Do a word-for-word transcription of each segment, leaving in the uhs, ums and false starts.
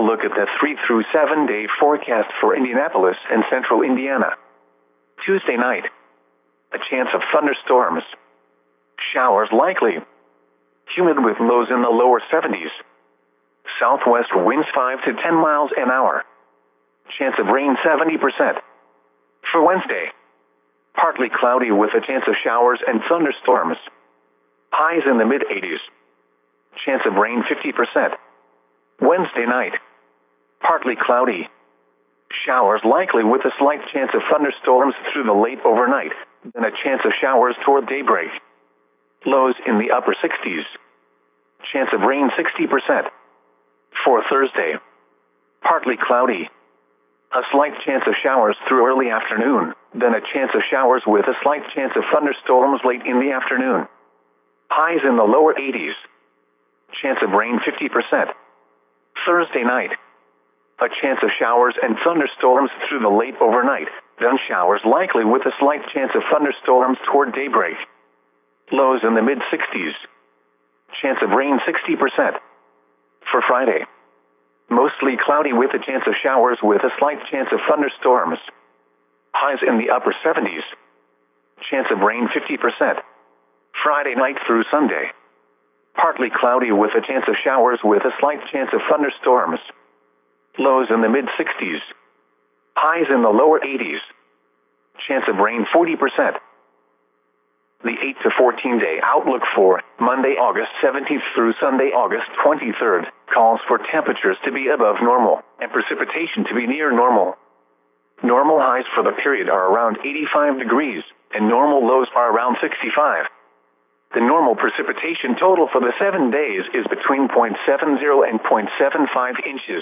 look at the three through seven day forecast for Indianapolis and central Indiana. Tuesday night. A chance of thunderstorms. Showers likely. Humid with lows in the lower seventies. Southwest winds five to ten miles an hour. Chance of rain seventy percent. For Wednesday. Partly cloudy with a chance of showers and thunderstorms. Highs in the mid eighties. Chance of rain fifty percent. Wednesday night. Partly cloudy. Showers likely with a slight chance of thunderstorms through the late overnight, then a chance of showers toward daybreak. Lows in the upper sixties. Chance of rain sixty percent. For Thursday. Partly cloudy. A slight chance of showers through early afternoon, then a chance of showers with a slight chance of thunderstorms late in the afternoon. Highs in the lower eighties. Chance of rain fifty percent. Thursday night. A chance of showers and thunderstorms through the late overnight, then showers likely with a slight chance of thunderstorms toward daybreak. Lows in the mid sixties. Chance of rain sixty percent. For Friday. Mostly cloudy with a chance of showers with a slight chance of thunderstorms. Highs in the upper seventies. Chance of rain fifty percent. Friday night through Sunday. Partly cloudy with a chance of showers with a slight chance of thunderstorms. Lows in the mid sixties. Highs in the lower eighties. Chance of rain forty percent. The eight to fourteen day outlook for Monday, August seventeenth through Sunday, August twenty-third, calls for temperatures to be above normal and precipitation to be near normal. Normal highs for the period are around eighty-five degrees, and normal lows are around sixty-five. The normal precipitation total for the seven days is between zero point seven zero and zero point seven five inches.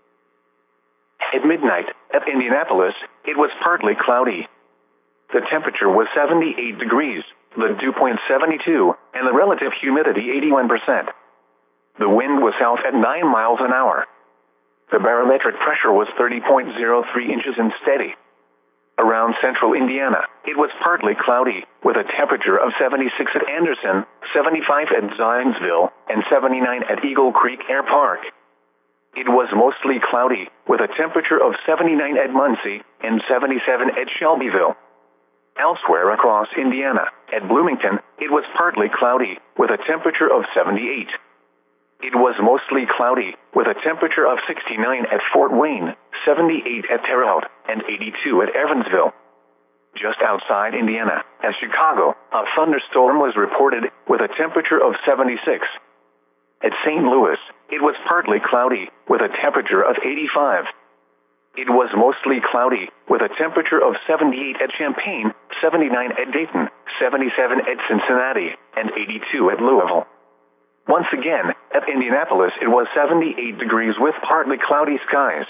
At midnight, at Indianapolis, it was partly cloudy. The temperature was seventy-eight degrees, the dew point seventy-two, and the relative humidity eighty-one percent. The wind was south at nine miles an hour. The barometric pressure was thirty point zero three inches and steady. Around central Indiana, it was partly cloudy, with a temperature of seventy-six at Anderson, seventy-five at Zionsville, and seventy-nine at Eagle Creek Air Park. It was mostly cloudy, with a temperature of seventy-nine at Muncie and seventy-seven at Shelbyville. Elsewhere across Indiana, at Bloomington, it was partly cloudy, with a temperature of seventy-eight. It was mostly cloudy, with a temperature of sixty-nine at Fort Wayne, seventy-eight at Terre Haute, and eighty-two at Evansville. Just outside Indiana, at Chicago, a thunderstorm was reported, with a temperature of seventy-six. At Saint Louis, it was partly cloudy, with a temperature of eighty-five. It was mostly cloudy, with a temperature of seventy-eight at Champaign, seventy-nine at Dayton, seventy-seven at Cincinnati, and eighty-two at Louisville. Once again, at Indianapolis it was seventy-eight degrees with partly cloudy skies.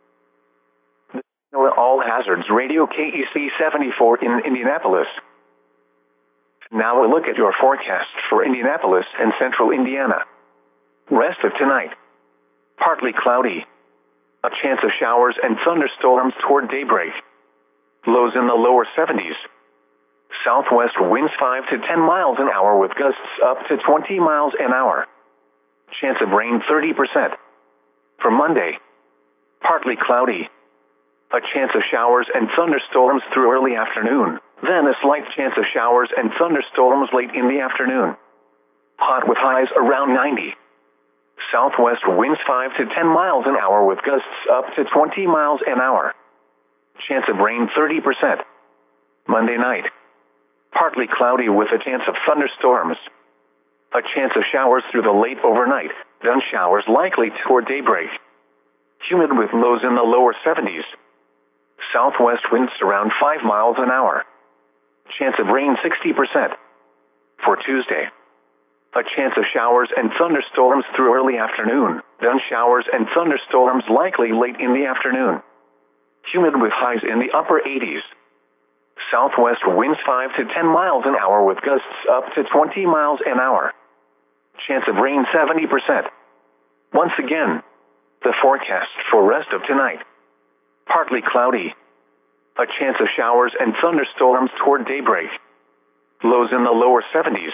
All Hazards Radio K E C seventy-four in Indianapolis. Now a look at your forecast for Indianapolis and central Indiana. Rest of tonight. Partly cloudy. A chance of showers and thunderstorms toward daybreak. Lows in the lower seventies. Southwest winds five to ten miles an hour with gusts up to twenty miles an hour. Chance of rain thirty percent. For Monday. Partly cloudy. A chance of showers and thunderstorms through early afternoon, then a slight chance of showers and thunderstorms late in the afternoon. Hot with highs around ninety. Southwest winds five to ten miles an hour with gusts up to twenty miles an hour. Chance of rain thirty percent. Monday night. Partly cloudy with a chance of thunderstorms. A chance of showers through the late overnight, then showers likely toward daybreak. Humid with lows in the lower seventies. Southwest winds around five miles an hour. Chance of rain sixty percent. For Tuesday. A chance of showers and thunderstorms through early afternoon, then showers and thunderstorms likely late in the afternoon. Humid with highs in the upper eighties. Southwest winds five to ten miles an hour with gusts up to twenty miles an hour. Chance of rain seventy percent. Once again, the forecast for rest of tonight. Partly cloudy. A chance of showers and thunderstorms toward daybreak. Lows in the lower seventies.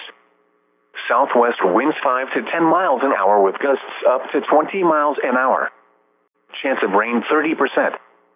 Southwest winds five to ten miles an hour with gusts up to twenty miles an hour. Chance of rain thirty percent.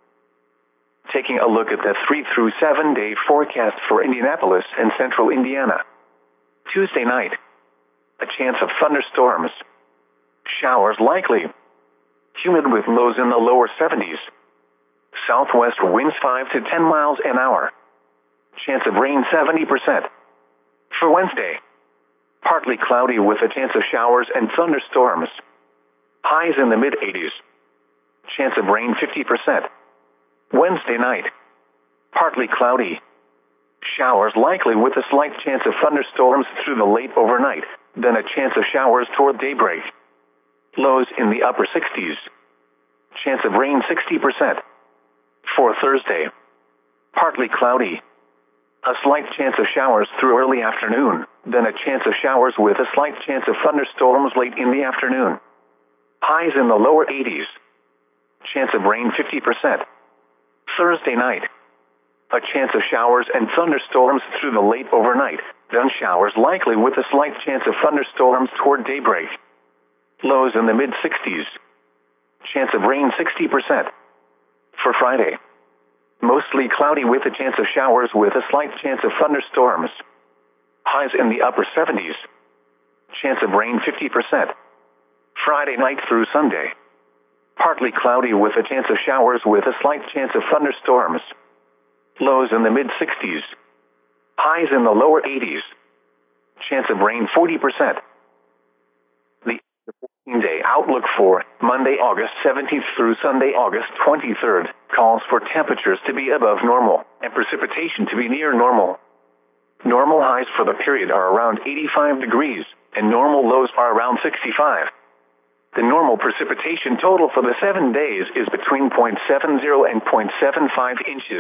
Taking a look at the three through seven day forecast for Indianapolis and central Indiana. Tuesday night. A chance of thunderstorms. Showers likely. Humid with lows in the lower seventies. Southwest winds five to ten miles an hour. Chance of rain seventy percent. For Wednesday. Partly cloudy with a chance of showers and thunderstorms. Highs in the mid eighties. Chance of rain fifty percent. Wednesday night. Partly cloudy. Showers likely with a slight chance of thunderstorms through the late overnight, then a chance of showers toward daybreak. Lows in the upper sixties. Chance of rain sixty percent. For Thursday. Partly cloudy. A slight chance of showers through early afternoon, then a chance of showers with a slight chance of thunderstorms late in the afternoon. Highs in the lower eighties. Chance of rain fifty percent. Thursday night. A chance of showers and thunderstorms through the late overnight, then showers likely with a slight chance of thunderstorms toward daybreak. Lows in the mid sixties. Chance of rain sixty percent. For Friday. Mostly cloudy with a chance of showers with a slight chance of thunderstorms. Highs in the upper seventies. Chance of rain fifty percent. Friday night through Sunday. Partly cloudy with a chance of showers with a slight chance of thunderstorms. Lows in the mid sixties. Highs in the lower eighties. Chance of rain forty percent. The fourteen-day outlook for Monday, August seventeenth through Sunday, August twenty-third, calls for temperatures to be above normal and precipitation to be near normal. Normal highs for the period are around eighty-five degrees, and normal lows are around sixty-five. The normal precipitation total for the seven days is between zero point seven zero and zero point seven five inches.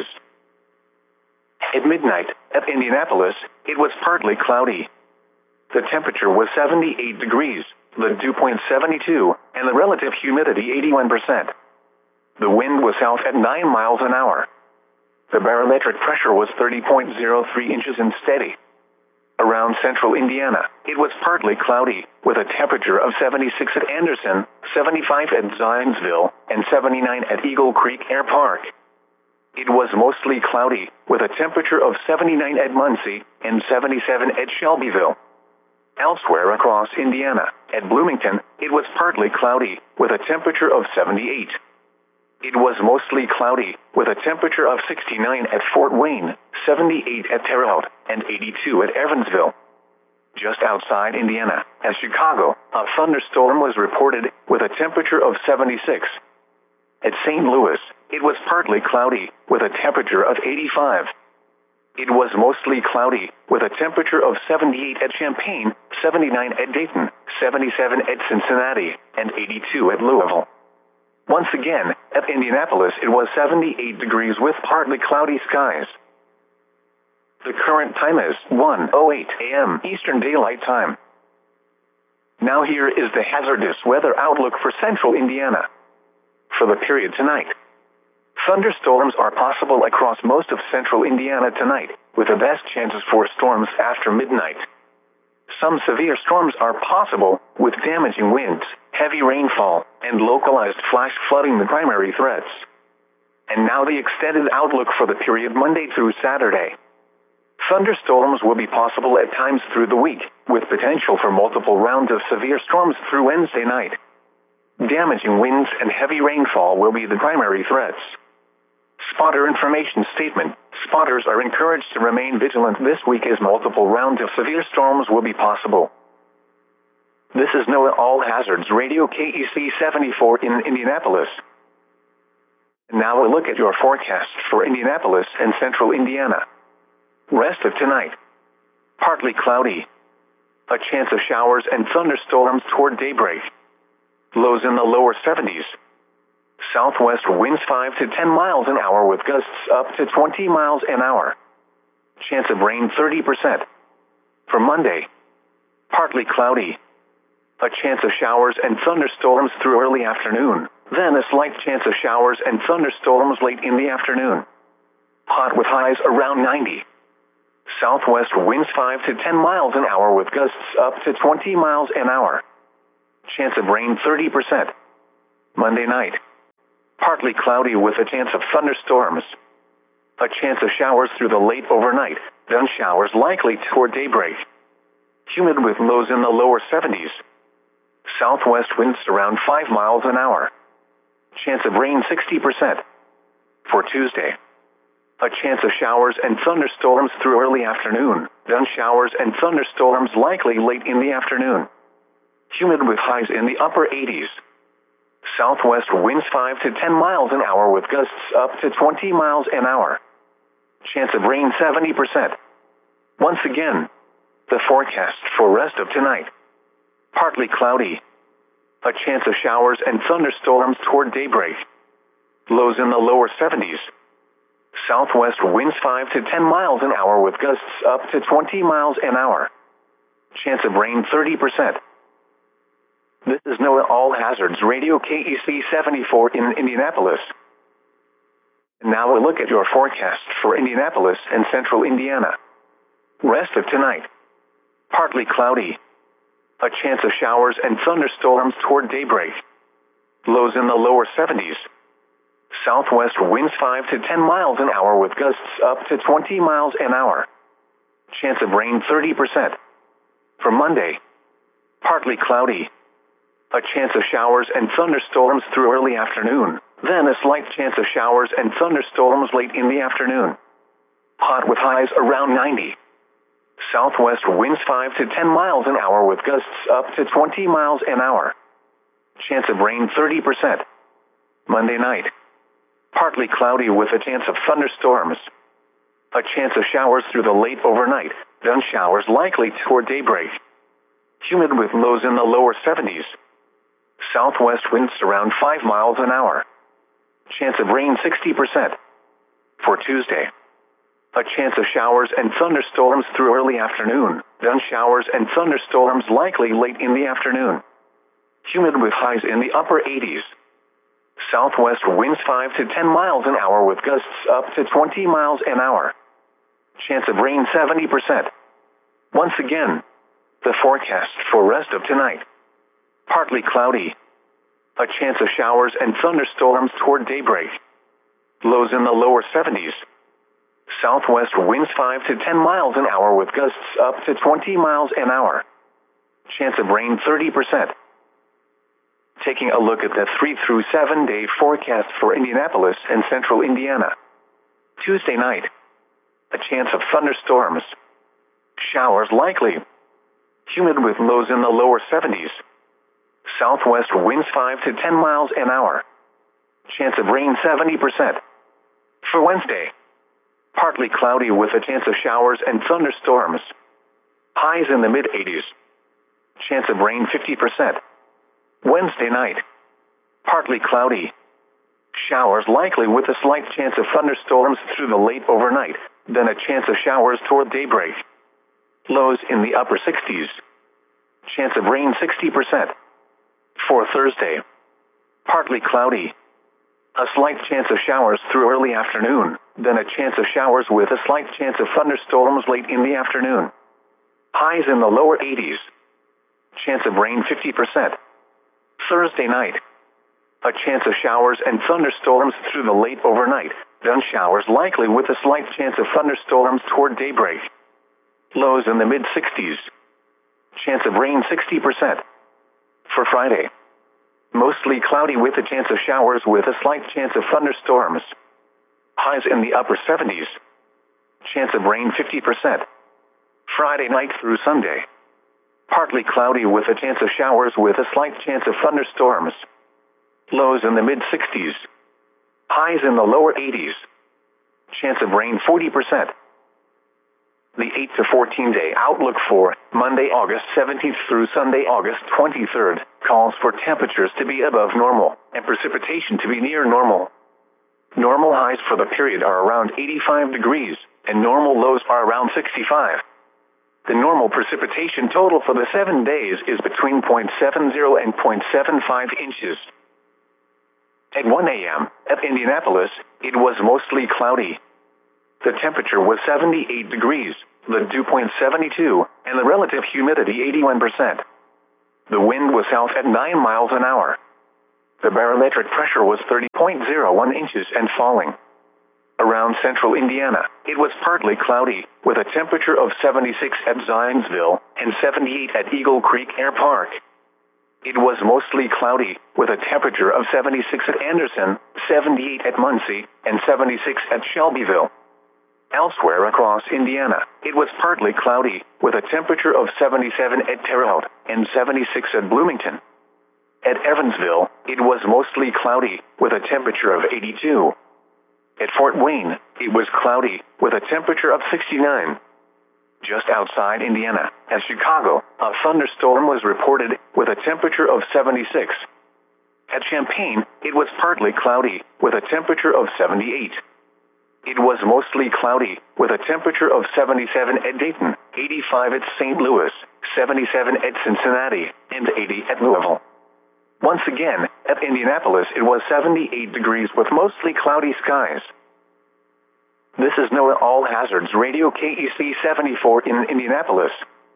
At midnight, at Indianapolis, it was partly cloudy. The temperature was seventy-eight degrees, the dew point seventy-two, and the relative humidity eighty-one percent. The wind was south at nine miles an hour. The barometric pressure was thirty point zero three inches and steady. Around central Indiana, it was partly cloudy, with a temperature of seventy-six at Anderson, seventy-five at Zionsville, and seventy-nine at Eagle Creek Air Park. It was mostly cloudy, with a temperature of seventy-nine at Muncie and seventy-seven at Shelbyville. Elsewhere across Indiana, at Bloomington, it was partly cloudy, with a temperature of seventy-eight. It was mostly cloudy, with a temperature of sixty-nine at Fort Wayne, seventy-eight at Terre Haute, and eighty-two at Evansville. Just outside Indiana, at Chicago, a thunderstorm was reported, with a temperature of seventy-six. At Saint Louis, it was partly cloudy, with a temperature of eighty-five. It was mostly cloudy, with a temperature of seventy-eight at Champaign, seventy-nine at Dayton, seventy-seven at Cincinnati, and eighty-two at Louisville. Once again, at Indianapolis it was seventy-eight degrees with partly cloudy skies. The current time is one oh eight a m Eastern Daylight Time. Now here is the hazardous weather outlook for central Indiana. For the period tonight. Thunderstorms are possible across most of central Indiana tonight, with the best chances for storms after midnight. Some severe storms are possible, with damaging winds, heavy rainfall, and localized flash flooding the primary threats. And now the extended outlook for the period Monday through Saturday. Thunderstorms will be possible at times through the week, with potential for multiple rounds of severe storms through Wednesday night. Damaging winds and heavy rainfall will be the primary threats. Spotter information statement. Spotters are encouraged to remain vigilant this week as multiple rounds of severe storms will be possible. This is NOAA All Hazards Radio K E C seventy-four in Indianapolis. Now a look at your forecast for Indianapolis and central Indiana. Rest of tonight. Partly cloudy. A chance of showers and thunderstorms toward daybreak. Lows in the lower seventies. Southwest winds five to ten miles an hour with gusts up to twenty miles an hour. Chance of rain thirty percent. For Monday. Partly cloudy. A chance of showers and thunderstorms through early afternoon, then a slight chance of showers and thunderstorms late in the afternoon. Hot with highs around ninety. Southwest winds five to ten miles an hour with gusts up to twenty miles an hour. Chance of rain thirty percent. Monday night. Partly cloudy with a chance of thunderstorms. A chance of showers through the late overnight, then showers likely toward daybreak. Humid with lows in the lower seventies. Southwest winds around five miles an hour. Chance of rain sixty percent. For Tuesday, a chance of showers and thunderstorms through early afternoon, then showers and thunderstorms likely late in the afternoon. Humid with highs in the upper eighties. Southwest winds five to ten miles an hour with gusts up to twenty miles an hour. Chance of rain seventy percent. Once again, the forecast for rest of tonight. Partly cloudy. A chance of showers and thunderstorms toward daybreak. Lows in the lower seventies. Southwest winds five to ten miles an hour with gusts up to twenty miles an hour. Chance of rain thirty percent. This is NOAA All Hazards Radio K E C seventy-four in Indianapolis. And now a look at your forecast for Indianapolis and central Indiana. Rest of tonight. Partly cloudy. A chance of showers and thunderstorms toward daybreak. Lows in the lower seventies. Southwest winds five to ten miles an hour with gusts up to twenty miles an hour. Chance of rain thirty percent. For Monday, partly cloudy. A chance of showers and thunderstorms through early afternoon, then a slight chance of showers and thunderstorms late in the afternoon. Hot with highs around ninety. Southwest winds five to ten miles an hour with gusts up to twenty miles an hour. Chance of rain thirty percent. Monday night, partly cloudy with a chance of thunderstorms. A chance of showers through the late overnight, then showers likely toward daybreak. Humid with lows in the lower seventies. Southwest winds around five miles an hour. Chance of rain sixty percent. For Tuesday, a chance of showers and thunderstorms through early afternoon, then showers and thunderstorms likely late in the afternoon. Humid with highs in the upper eighties. Southwest winds five to ten miles an hour with gusts up to twenty miles an hour. Chance of rain seventy percent. Once again, the forecast for rest of tonight. Partly cloudy. A chance of showers and thunderstorms toward daybreak. Lows in the lower seventies. Southwest winds five to ten miles an hour with gusts up to twenty miles an hour. Chance of rain thirty percent. Taking a look at the three through seven day forecast for Indianapolis and central Indiana. Tuesday night, a chance of thunderstorms. Showers likely. Humid with lows in the lower seventies. Southwest winds five to ten miles an hour. Chance of rain seventy percent. For Wednesday, partly cloudy with a chance of showers and thunderstorms. Highs in the mid eighties. Chance of rain fifty percent. Wednesday night, partly cloudy. Showers likely with a slight chance of thunderstorms through the late overnight, then a chance of showers toward daybreak. Lows in the upper sixties. Chance of rain sixty percent. For Thursday, partly cloudy. A slight chance of showers through early afternoon, then a chance of showers with a slight chance of thunderstorms late in the afternoon. Highs in the lower eighties. Chance of rain fifty percent. Thursday night, a chance of showers and thunderstorms through the late overnight, then showers likely with a slight chance of thunderstorms toward daybreak. Lows in the mid sixties. Chance of rain sixty percent. For Friday, mostly cloudy with a chance of showers with a slight chance of thunderstorms. Highs in the upper seventies. Chance of rain fifty percent. Friday night through Sunday, partly cloudy with a chance of showers with a slight chance of thunderstorms. Lows in the mid sixties. Highs in the lower eighties. Chance of rain forty percent. The eight to fourteen day outlook for Monday, August seventeenth through Sunday, August twenty-third, calls for temperatures to be above normal and precipitation to be near normal. Normal highs for the period are around eighty-five degrees, and normal lows are around sixty-five. The normal precipitation total for the seven days is between zero point seven zero and zero point seven five inches. At one a m at Indianapolis, it was mostly cloudy. The temperature was seventy-eight degrees, the dew point seventy-two, and the relative humidity eighty-one percent. The wind was south at nine miles an hour. The barometric pressure was thirty point zero one inches and falling. Around central Indiana, it was partly cloudy, with a temperature of seventy-six at Zionsville and seventy-eight at Eagle Creek Air Park. It was mostly cloudy, with a temperature of seventy-six at Anderson, seventy-eight at Muncie, and seventy-six at Shelbyville. Elsewhere across Indiana, it was partly cloudy, with a temperature of seventy-seven at Terre Haute and seventy-six at Bloomington. At Evansville, it was mostly cloudy, with a temperature of eighty-two. At Fort Wayne, it was cloudy, with a temperature of sixty-nine. Just outside Indiana, at Chicago, a thunderstorm was reported, with a temperature of seventy-six. At Champaign, it was partly cloudy, with a temperature of seventy-eight. It was mostly cloudy, with a temperature of seventy-seven at Dayton, eighty-five at Saint Louis, seventy-seven at Cincinnati, and eighty at Louisville. Once again, at Indianapolis it was seventy-eight degrees with mostly cloudy skies. This is NOAA All Hazards Radio K E C seventy-four in Indianapolis.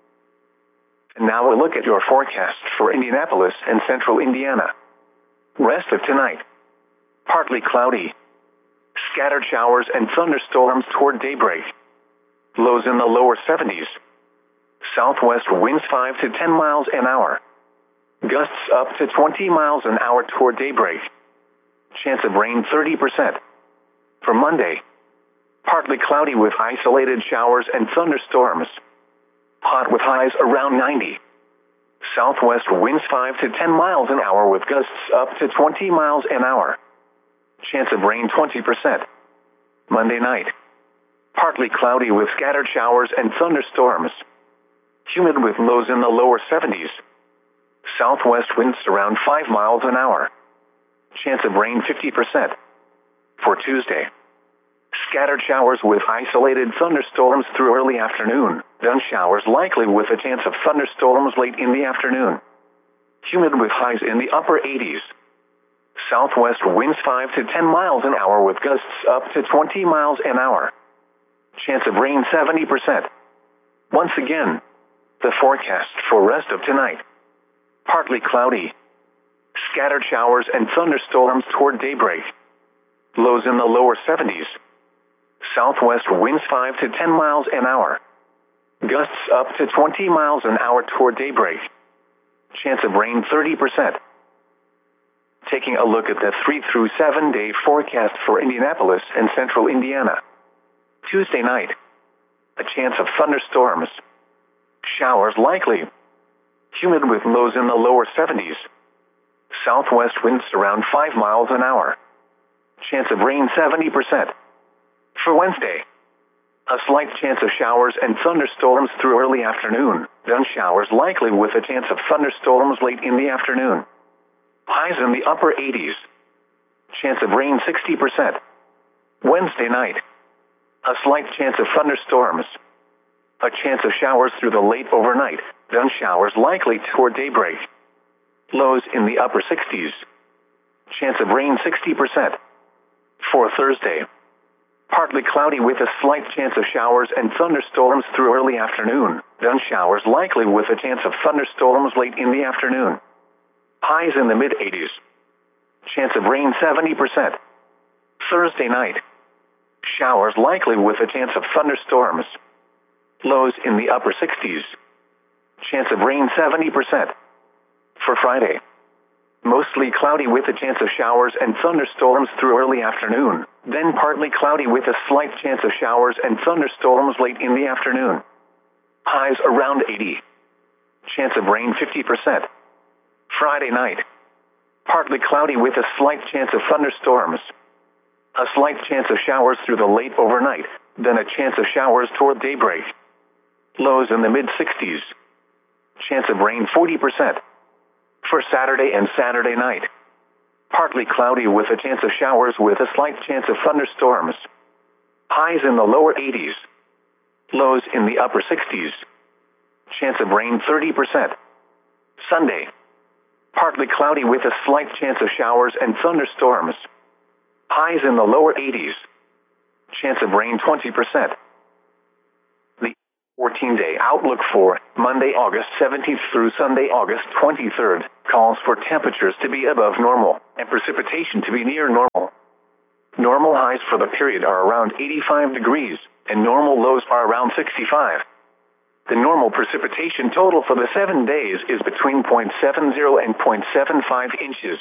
And now a look at your forecast for Indianapolis and central Indiana. Rest of tonight. Partly cloudy. Scattered showers and thunderstorms toward daybreak. Lows in the lower seventies. Southwest winds five to ten miles an hour. Gusts up to twenty miles an hour toward daybreak. Chance of rain thirty percent. For Monday, partly cloudy with isolated showers and thunderstorms. Hot with highs around ninety. Southwest winds five to ten miles an hour with gusts up to twenty miles an hour. Chance of rain twenty percent. Monday night, partly cloudy with scattered showers and thunderstorms. Humid with lows in the lower seventies. Southwest winds around five miles an hour. Chance of rain fifty percent. For Tuesday, scattered showers with isolated thunderstorms through early afternoon, then showers likely with a chance of thunderstorms late in the afternoon. Humid with highs in the upper eighties. Southwest winds five to ten miles an hour with gusts up to twenty miles an hour. Chance of rain seventy percent. Once again, the forecast for rest of tonight. Partly cloudy. Scattered showers and thunderstorms toward daybreak. Lows in the lower seventies. Southwest winds five to ten miles an hour. Gusts up to twenty miles an hour toward daybreak. Chance of rain thirty percent. Taking a look at the three through seven day forecast for Indianapolis and central Indiana. Tuesday night. A chance of thunderstorms. Showers likely. Humid with lows in the lower seventies. Southwest winds around five miles an hour. Chance of rain seventy percent. For Wednesday, a slight chance of showers and thunderstorms through early afternoon, then showers likely with a chance of thunderstorms late in the afternoon. Highs in the upper eighties. Chance of rain sixty percent. Wednesday night, a slight chance of thunderstorms. A chance of showers through the late overnight, then showers likely toward daybreak. Lows in the upper sixties. Chance of rain sixty percent. For Thursday, partly cloudy with a slight chance of showers and thunderstorms through early afternoon, then showers likely with a chance of thunderstorms late in the afternoon. Highs in the mid eighties. Chance of rain seventy percent. Thursday night, showers likely with a chance of thunderstorms. Lows in the upper sixties. Chance of rain seventy percent. For Friday, mostly cloudy with a chance of showers and thunderstorms through early afternoon, then partly cloudy with a slight chance of showers and thunderstorms late in the afternoon. Highs around eighty. Chance of rain fifty percent. Friday night, partly cloudy with a slight chance of thunderstorms. A slight chance of showers through the late overnight, then a chance of showers toward daybreak. Lows in the mid sixties. Chance of rain forty percent. For Saturday and Saturday night, partly cloudy with a chance of showers with a slight chance of thunderstorms. Highs in the lower eighties. Lows in the upper sixties. Chance of rain thirty percent. Sunday, partly cloudy with a slight chance of showers and thunderstorms. Highs in the lower eighties. Chance of rain twenty percent. The fourteen day outlook for Monday, August seventeenth through Sunday, August twenty-third. calls for temperatures to be above normal and precipitation to be near normal. Normal highs for the period are around eighty-five degrees, and normal lows are around sixty-five. The normal precipitation total for the seven days is between zero point seven zero and zero point seven five inches.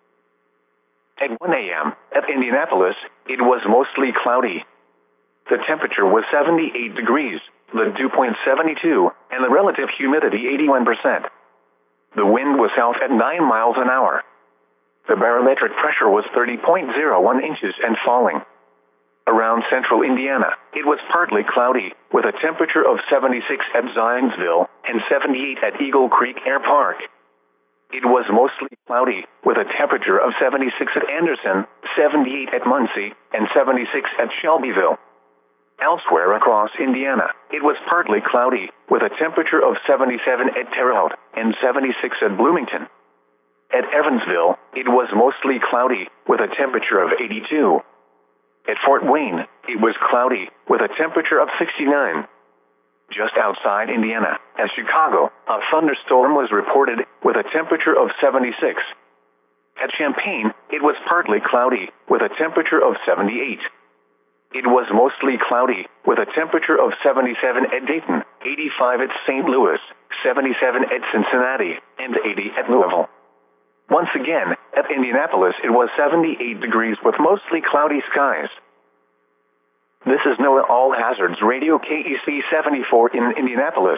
At one A M at Indianapolis, it was mostly cloudy. The temperature was seventy-eight degrees, the dew point seventy-two, and the relative humidity eighty-one percent. The wind was south at nine miles an hour. The barometric pressure was thirty point zero one inches and falling. Around central Indiana, it was partly cloudy, with a temperature of seventy-six at Zionsville and seventy-eight at Eagle Creek Air Park. It was mostly cloudy, with a temperature of seventy-six at Anderson, seventy-eight at Muncie, and seventy-six at Shelbyville. Elsewhere across Indiana, it was partly cloudy, with a temperature of seventy-seven at Terre Haute and seventy-six at Bloomington. At Evansville, it was mostly cloudy, with a temperature of eighty-two. At Fort Wayne, it was cloudy, with a temperature of sixty-nine. Just outside Indiana, at Chicago, a thunderstorm was reported, with a temperature of seventy-six. At Champaign, it was partly cloudy, with a temperature of seventy-eight. It was mostly cloudy, with a temperature of seventy-seven at Dayton, eighty-five at Saint Louis, seventy-seven at Cincinnati, and eighty at Louisville. Once again, at Indianapolis it was seventy-eight degrees with mostly cloudy skies. This is NOAA All Hazards Radio K E C seventy-four in Indianapolis.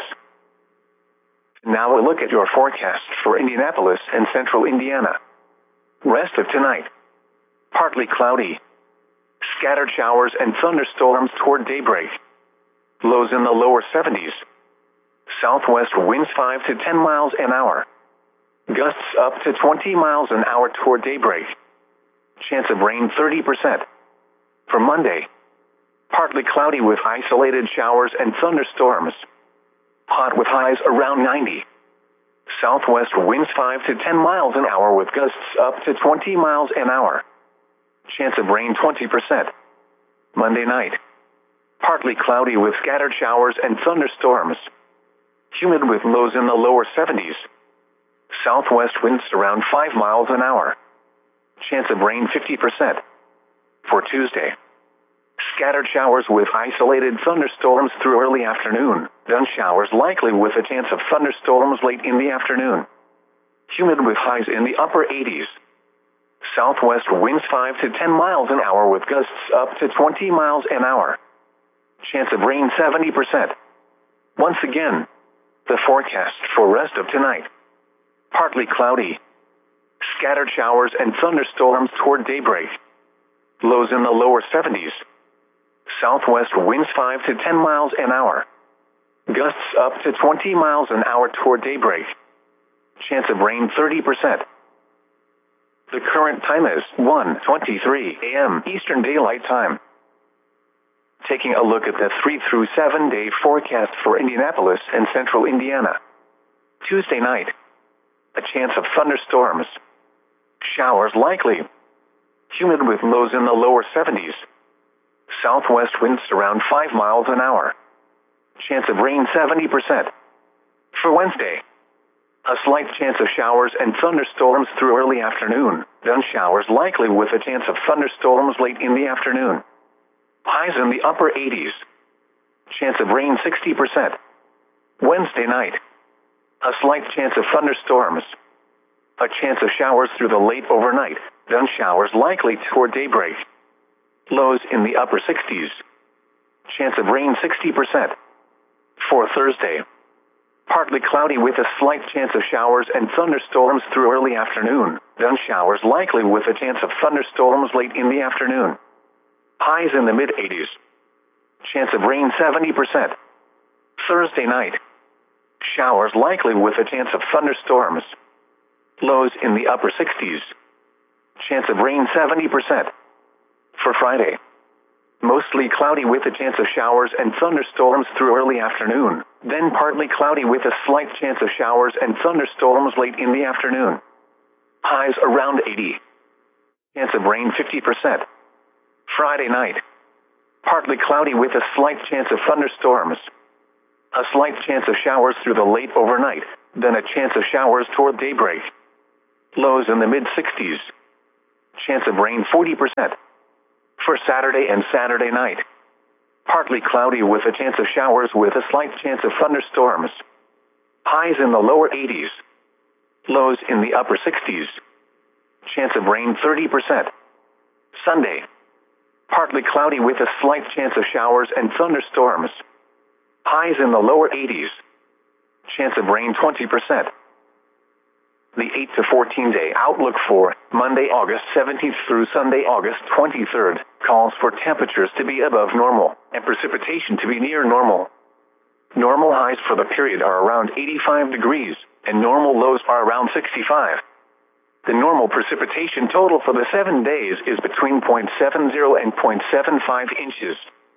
Now a look at your forecast for Indianapolis and central Indiana. Rest of tonight. Partly cloudy. Scattered showers and thunderstorms toward daybreak. Lows in the lower seventies. Southwest winds five to ten miles an hour. Gusts up to twenty miles an hour toward daybreak. Chance of rain thirty percent. For Monday, partly cloudy with isolated showers and thunderstorms. Hot with highs around ninety. Southwest winds five to ten miles an hour with gusts up to twenty miles an hour. Chance of rain twenty percent. Monday night, partly cloudy with scattered showers and thunderstorms. Humid with lows in the lower seventies. Southwest winds around five miles an hour. Chance of rain fifty percent. For Tuesday, scattered showers with isolated thunderstorms through early afternoon, then showers likely with a chance of thunderstorms late in the afternoon. Humid with highs in the upper eighties. Southwest winds five to ten miles an hour with gusts up to twenty miles an hour. Chance of rain seventy percent. Once again, the forecast for rest of tonight. Partly cloudy. Scattered showers and thunderstorms toward daybreak. Lows in the lower seventies. Southwest winds five to ten miles an hour. Gusts up to twenty miles an hour toward daybreak. Chance of rain thirty percent. The current time is one twenty-three a m Eastern Daylight Time. Taking a look at the three through seven day forecast for Indianapolis and central Indiana. Tuesday night, a chance of thunderstorms. Showers likely. Humid with lows in the lower seventies. Southwest winds around five miles an hour. Chance of rain seventy percent. For Wednesday, a slight chance of showers and thunderstorms through early afternoon, then showers likely with a chance of thunderstorms late in the afternoon. Highs in the upper eighties. Chance of rain sixty percent. Wednesday night, a slight chance of thunderstorms. A chance of showers through the late overnight, then showers likely toward daybreak. Lows in the upper sixties. Chance of rain sixty percent. For Thursday, partly cloudy with a slight chance of showers and thunderstorms through early afternoon, then showers likely with a chance of thunderstorms late in the afternoon. Highs in the mid eighties. Chance of rain seventy percent. Thursday night, showers likely with a chance of thunderstorms. Lows in the upper sixties. Chance of rain seventy percent. For Friday, mostly cloudy with a chance of showers and thunderstorms through early afternoon, then partly cloudy with a slight chance of showers and thunderstorms late in the afternoon. Highs around eighty. Chance of rain fifty percent. Friday night, partly cloudy with a slight chance of thunderstorms. A slight chance of showers through the late overnight, then a chance of showers toward daybreak. Lows in the mid sixties. Chance of rain forty percent. For Saturday and Saturday night. Partly cloudy with a chance of showers with a slight chance of thunderstorms. Highs in the lower eighties. Lows in the upper sixties. Chance of rain thirty percent. Sunday. Partly cloudy with a slight chance of showers and thunderstorms. Highs in the lower eighties. Chance of rain twenty percent. The eight to fourteen day outlook for Monday, August seventeenth through Sunday, August twenty-third, calls for temperatures to be above normal and precipitation to be near normal. Normal highs for the period are around eighty-five degrees, and normal lows are around sixty-five. The normal precipitation total for the seven days is between zero point seven zero and zero point seven five inches.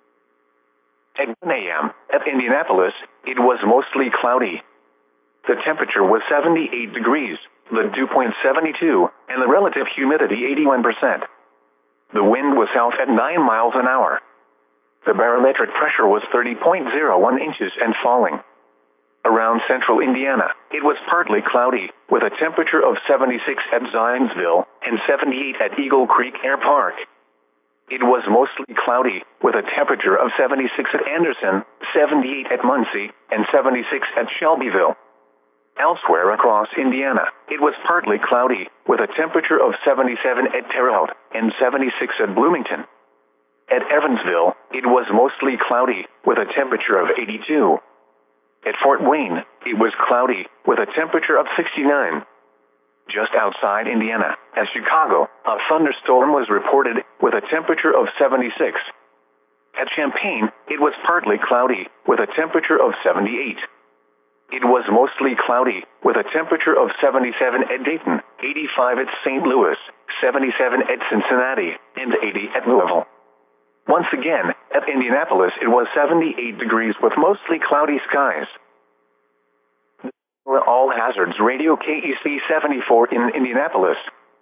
At one a m at Indianapolis, it was mostly cloudy. The temperature was seventy-eight degrees, the dew point seventy-two, and the relative humidity eighty-one percent. The wind was south at nine miles an hour. The barometric pressure was thirty point zero one inches and falling. Around central Indiana, it was partly cloudy, with a temperature of seventy-six at Zionsville and seventy-eight at Eagle Creek Air Park. It was mostly cloudy, with a temperature of seventy-six at Anderson, seventy-eight at Muncie, and seventy-six at Shelbyville. Elsewhere across Indiana, it was partly cloudy, with a temperature of seventy-seven at Terre Haute and seventy-six at Bloomington. At Evansville, it was mostly cloudy, with a temperature of eighty-two. At Fort Wayne, it was cloudy, with a temperature of sixty-nine. Just outside Indiana, at Chicago, a thunderstorm was reported, with a temperature of seventy-six. At Champaign, it was partly cloudy, with a temperature of seventy-eight. It was mostly cloudy, with a temperature of seventy-seven at Dayton, eighty-five at Saint Louis, seventy-seven at Cincinnati, and eighty at Louisville. Once again, at Indianapolis it was seventy-eight degrees with mostly cloudy skies. All Hazards Radio K E C seventy-four in Indianapolis.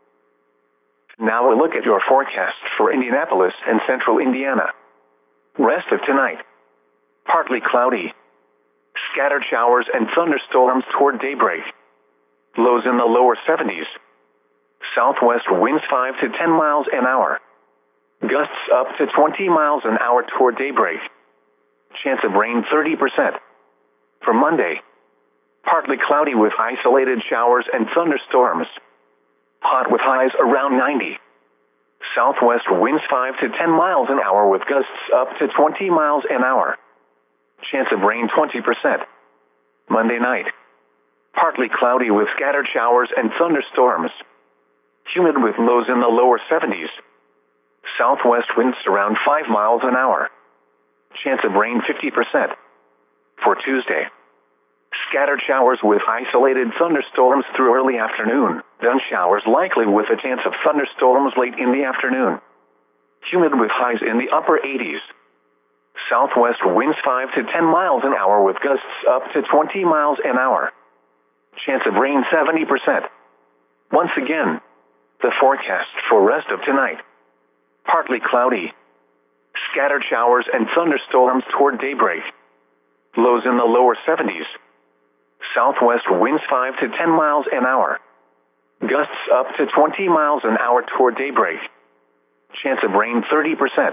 Now a look at your forecast for Indianapolis and central Indiana. Rest of tonight. Partly cloudy. Scattered showers and thunderstorms toward daybreak. Lows in the lower seventies. Southwest winds five to ten miles an hour. Gusts up to twenty miles an hour toward daybreak. Chance of rain thirty percent. For Monday, partly cloudy with isolated showers and thunderstorms. Hot with highs around ninety. Southwest winds five to ten miles an hour with gusts up to twenty miles an hour. Chance of rain twenty percent. Monday night, partly cloudy with scattered showers and thunderstorms. Humid with lows in the lower seventies. Southwest winds around five miles an hour. Chance of rain fifty percent. For Tuesday, scattered showers with isolated thunderstorms through early afternoon, then showers likely with a chance of thunderstorms late in the afternoon. Humid with highs in the upper eighties. Southwest winds five to ten miles an hour with gusts up to twenty miles an hour. Chance of rain seventy percent. Once again, the forecast for rest of tonight. Partly cloudy. Scattered showers and thunderstorms toward daybreak. Lows in the lower seventies. Southwest winds five to ten miles an hour. Gusts up to twenty miles an hour toward daybreak. Chance of rain thirty percent.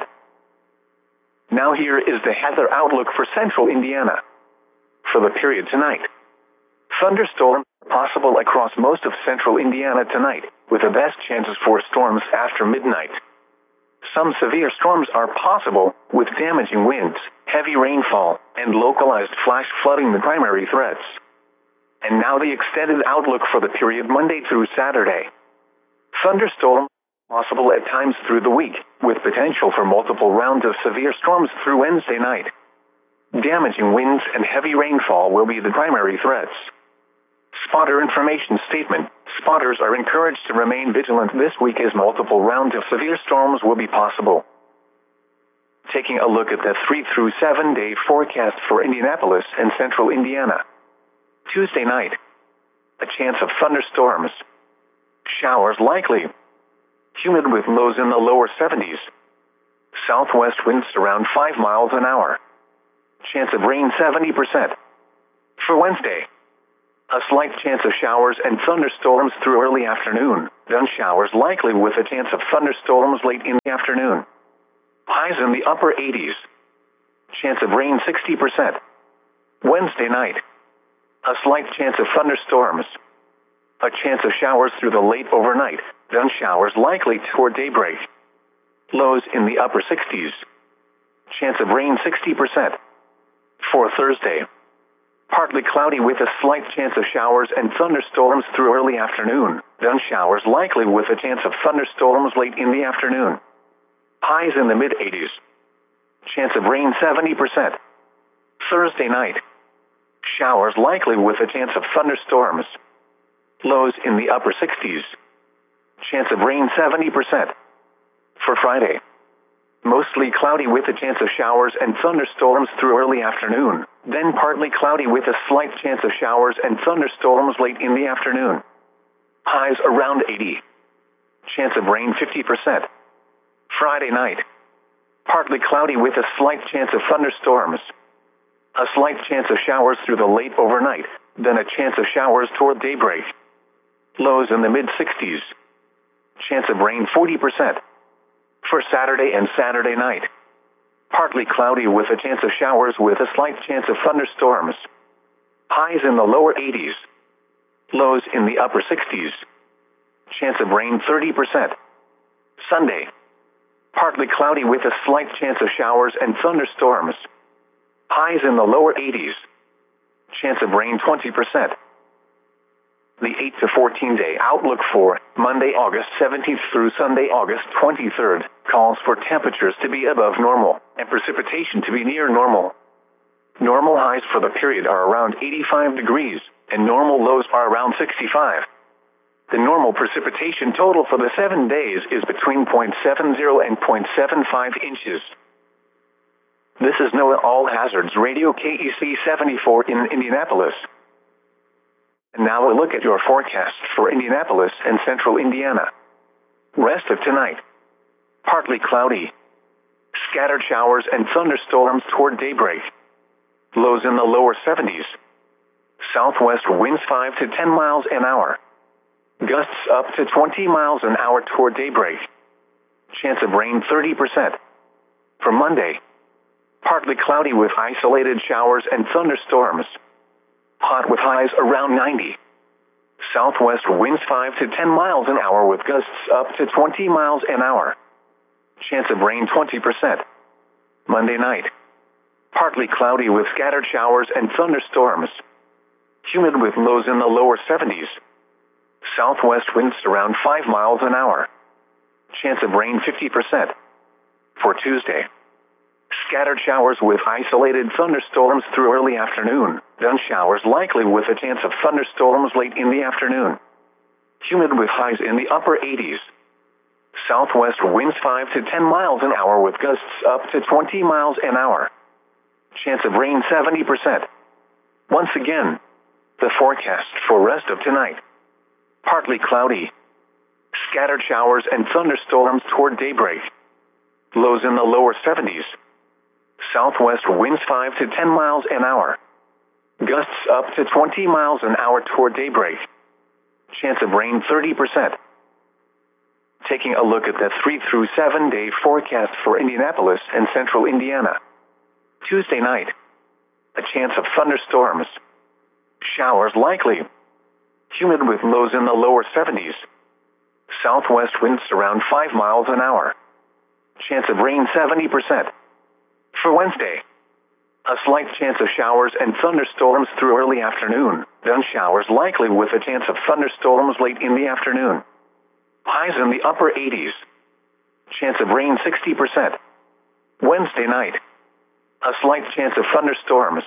Now here is the weather outlook for central Indiana. For the period tonight. Thunderstorms are possible across most of central Indiana tonight, with the best chances for storms after midnight. Some severe storms are possible, with damaging winds, heavy rainfall, and localized flash flooding the primary threats. And now the extended outlook for the period Monday through Saturday. Thunderstorms are possible at times through the week, with potential for multiple rounds of severe storms through Wednesday night. Damaging winds and heavy rainfall will be the primary threats. Spotter information statement. Spotters are encouraged to remain vigilant this week as multiple rounds of severe storms will be possible. Taking a look at the three through seven day forecast for Indianapolis and central Indiana. Tuesday night. A chance of thunderstorms. Showers likely. Humid with lows in the lower seventies. Southwest winds around five miles an hour. Chance of rain seventy percent. For Wednesday. A slight chance of showers and thunderstorms through early afternoon, then showers likely with a chance of thunderstorms late in the afternoon. Highs in the upper eighties. Chance of rain sixty percent. Wednesday night. A slight chance of thunderstorms. A chance of showers through the late overnight, then showers likely toward daybreak. Lows in the upper sixties. Chance of rain sixty percent. For Thursday. Partly cloudy with a slight chance of showers and thunderstorms through early afternoon, then showers likely with a chance of thunderstorms late in the afternoon. Highs in the mid-eighties. Chance of rain seventy percent. Thursday night. Showers likely with a chance of thunderstorms. Lows in the upper sixties. Chance of rain seventy percent. For Friday. Mostly cloudy with a chance of showers and thunderstorms through early afternoon, then partly cloudy with a slight chance of showers and thunderstorms late in the afternoon. Highs around eighty. Chance of rain fifty percent. Friday night. Partly cloudy with a slight chance of thunderstorms. A slight chance of showers through the late overnight, then a chance of showers toward daybreak. Lows in the mid-sixties. Chance of rain forty percent. For Saturday and Saturday night. Partly cloudy with a chance of showers with a slight chance of thunderstorms. Highs in the lower eighties. Lows in the upper sixties. Chance of rain thirty percent. Sunday. Partly cloudy with a slight chance of showers and thunderstorms. Highs in the lower eighties. Chance of rain twenty percent. The eight to fourteen day outlook for Monday, August seventeenth through Sunday, August twenty-third, calls for temperatures to be above normal and precipitation to be near normal. Normal highs for the period are around eighty-five degrees, and normal lows are around sixty-five. The normal precipitation total for the seven days is between zero point seven zero and zero point seven five inches. This is NOAA All Hazards Radio K E C seventy-four in Indianapolis. And now a look at your forecast for Indianapolis and central Indiana. Rest of tonight. Partly cloudy. Scattered showers and thunderstorms toward daybreak. Lows in the lower seventies. Southwest winds five to ten miles an hour. Gusts up to twenty miles an hour toward daybreak. Chance of rain thirty percent. For Monday. Partly cloudy with isolated showers and thunderstorms. Hot with highs around ninety. Southwest winds five to ten miles an hour with gusts up to twenty miles an hour. Chance of rain twenty percent. Monday night. Partly cloudy with scattered showers and thunderstorms. Humid with lows in the lower seventies. Southwest winds around five miles an hour. Chance of rain fifty percent. For Tuesday. Scattered showers with isolated thunderstorms through early afternoon, then showers likely with a chance of thunderstorms late in the afternoon. Humid with highs in the upper eighties. Southwest winds five to ten miles an hour with gusts up to twenty miles an hour. Chance of rain seventy percent. Once again, the forecast for rest of tonight. Partly cloudy. Scattered showers and thunderstorms toward daybreak. Lows in the lower seventies. Southwest winds five to ten miles an hour. Gusts up to twenty miles an hour toward daybreak. Chance of rain thirty percent. Taking a look at the three through seven day forecast for Indianapolis and central Indiana. Tuesday night. A chance of thunderstorms. Showers likely. Humid with lows in the lower seventies. Southwest winds around five miles an hour. Chance of rain seventy percent. For Wednesday. A slight chance of showers and thunderstorms through early afternoon, then showers likely with a chance of thunderstorms late in the afternoon. Highs in the upper eighties. Chance of rain sixty percent. Wednesday night. A slight chance of thunderstorms.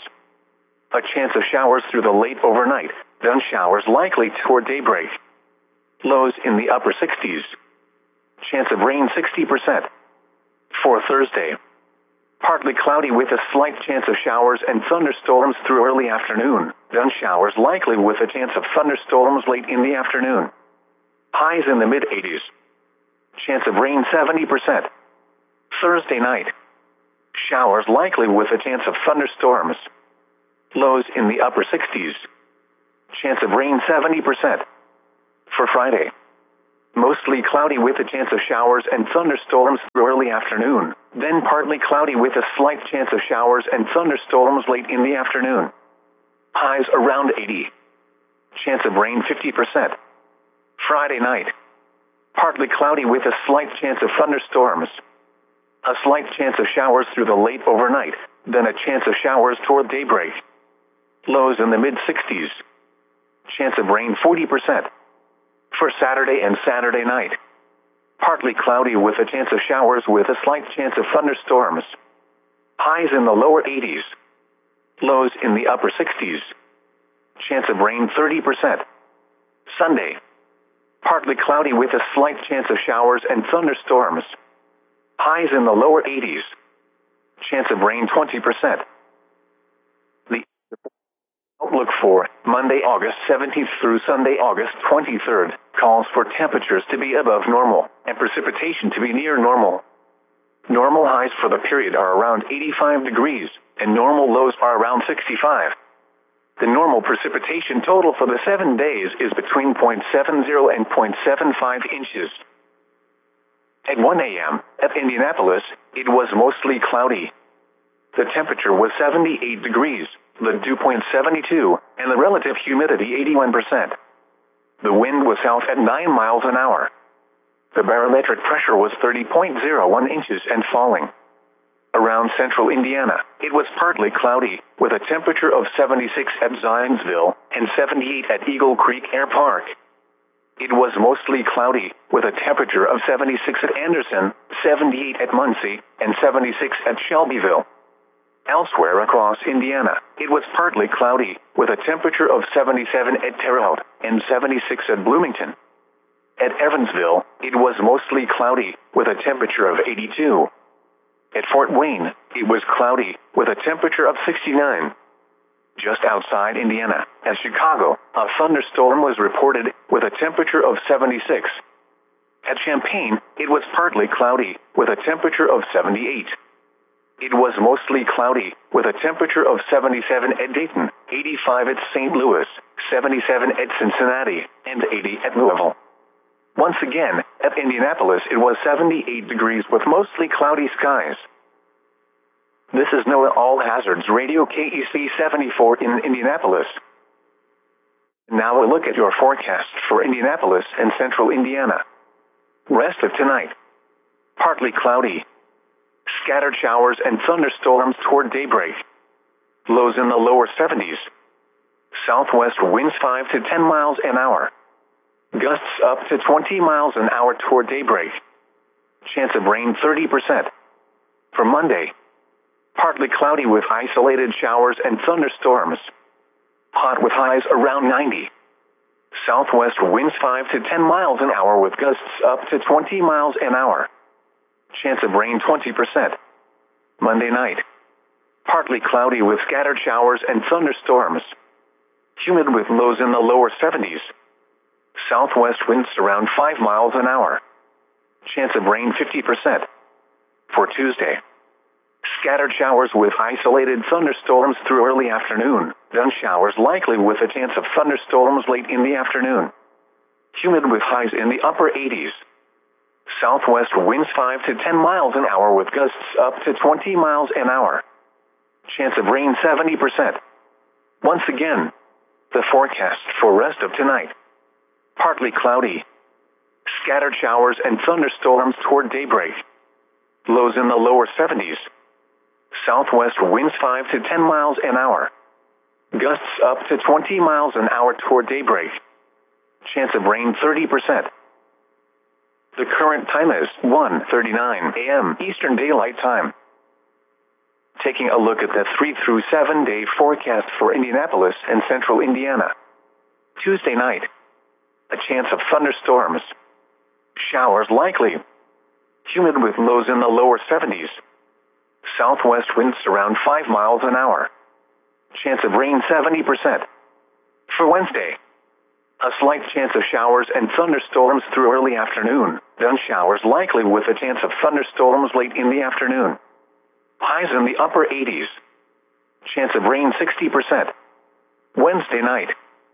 A chance of showers through the late overnight, then showers likely toward daybreak. Lows in the upper sixties. Chance of rain sixty percent. For Thursday. Partly cloudy with a slight chance of showers and thunderstorms through early afternoon, then showers likely with a chance of thunderstorms late in the afternoon. Highs in the mid-eighties. Chance of rain seventy percent. Thursday night. Showers likely with a chance of thunderstorms. Lows in the upper sixties. Chance of rain seventy percent. For Friday, mostly cloudy with a chance of showers and thunderstorms through early afternoon, then partly cloudy with a slight chance of showers and thunderstorms late in the afternoon. Highs around eighty. Chance of rain fifty percent. Friday night, partly cloudy with a slight chance of thunderstorms. A slight chance of showers through the late overnight, then a chance of showers toward daybreak. Lows in the mid sixties. Chance of rain forty percent. For Saturday and Saturday night, partly cloudy with a chance of showers with a slight chance of thunderstorms. Highs in the lower eighties. Lows in the upper sixties. Chance of rain thirty percent. Sunday, partly cloudy with a slight chance of showers and thunderstorms. Highs in the lower eighties. Chance of rain twenty percent. The outlook for Monday, August seventeenth through Sunday, August twenty-third, calls for temperatures to be above normal and precipitation to be near normal. Normal highs for the period are around eighty-five degrees, and normal lows are around sixty-five. The normal precipitation total for the seven days is between zero point seven zero and zero point seven five inches. At one a m at Indianapolis, it was mostly cloudy. The temperature was seventy-eight degrees, the dew point seventy-two, and the relative humidity eighty-one percent. The wind was south at nine miles an hour. The barometric pressure was thirty point zero one inches and falling. Around central Indiana, it was partly cloudy, with a temperature of seventy-six at Zionsville and seventy-eight at Eagle Creek Air Park. It was mostly cloudy, with a temperature of seventy-six at Anderson, seventy-eight at Muncie, and seventy-six at Shelbyville. Elsewhere across Indiana, it was partly cloudy, with a temperature of seventy-seven at Terre Haute and seventy-six at Bloomington. At Evansville, it was mostly cloudy, with a temperature of eighty-two. At Fort Wayne, it was cloudy, with a temperature of sixty-nine. Just outside Indiana, at Chicago, a thunderstorm was reported, with a temperature of seventy-six. At Champaign, it was partly cloudy, with a temperature of seventy-eight. It was mostly cloudy, with a temperature of seventy-seven at Dayton, eighty-five at Saint Louis, seventy-seven at Cincinnati, and eighty at Louisville. Once again, at Indianapolis it was seventy-eight degrees with mostly cloudy skies. This is NOAA All Hazards Radio K E C seventy-four in Indianapolis. Now a look at your forecast for Indianapolis and central Indiana. Rest of tonight, partly cloudy. Scattered showers and thunderstorms toward daybreak. Lows in the lower seventies. Southwest winds five to ten miles an hour. Gusts up to twenty miles an hour toward daybreak. Chance of rain thirty percent. For Monday, partly cloudy with isolated showers and thunderstorms. Hot with highs around ninety. Southwest winds five to ten miles an hour with gusts up to twenty miles an hour. Chance of rain twenty percent. Monday night, partly cloudy with scattered showers and thunderstorms. Humid with lows in the lower seventies. Southwest winds around five miles an hour. Chance of rain fifty percent. For Tuesday, scattered showers with isolated thunderstorms through early afternoon, then showers likely with a chance of thunderstorms late in the afternoon. Humid with highs in the upper eighties. Southwest winds five to ten miles an hour with gusts up to twenty miles an hour. Chance of rain seventy percent. Once again, the forecast for rest of tonight. Partly cloudy. Scattered showers and thunderstorms toward daybreak. Lows in the lower seventies. Southwest winds five to ten miles an hour. Gusts up to twenty miles an hour toward daybreak. Chance of rain thirty percent. The current time is one thirty-nine a m Eastern Daylight Time. Taking a look at the three through seven day forecast for Indianapolis and central Indiana. Tuesday night, a chance of thunderstorms. Showers likely. Humid with lows in the lower seventies. Southwest winds around five miles an hour. Chance of rain seventy percent. For Wednesday, a slight chance of showers and thunderstorms through early afternoon, then showers likely with a chance of thunderstorms late in the afternoon. Highs in the upper eighties. Chance of rain sixty percent. Wednesday night,